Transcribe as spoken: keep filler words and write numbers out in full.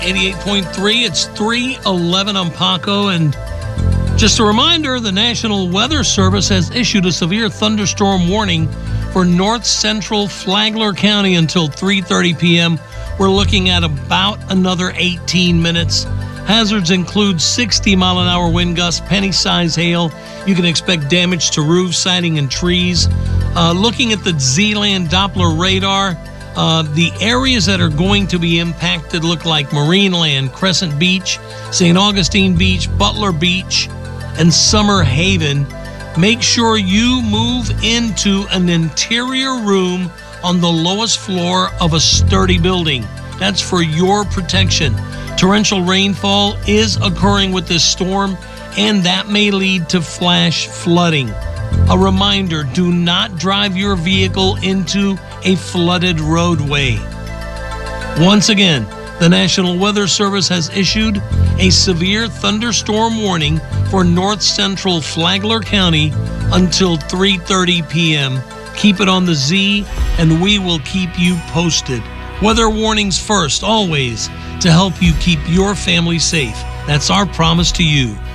eighty-eight point three, it's three eleven on Paco, and just a reminder, the National Weather Service has issued a severe thunderstorm warning for north central Flagler County until three thirty p.m. We're looking at about another eighteen minutes. Hazards include sixty mile an hour wind gusts, penny-size hail. You can expect damage to roofs, siding, and trees. Uh, looking at the Z-Land Doppler radar, uh, the areas that are going to be impacted look like Marineland, Crescent Beach, Saint Augustine Beach, Butler Beach, and Summer Haven. Make sure you move into an interior room on the lowest floor of a sturdy building. That's for your protection. Torrential rainfall is occurring with this storm, and that may lead to flash flooding. A reminder, do not drive your vehicle into a flooded roadway. Once again, the National Weather Service has issued a severe thunderstorm warning for north central Flagler County until three thirty p.m. Keep it on the Z, and we will keep you posted. Weather warnings first, always, to help you keep your family safe. That's our promise to you.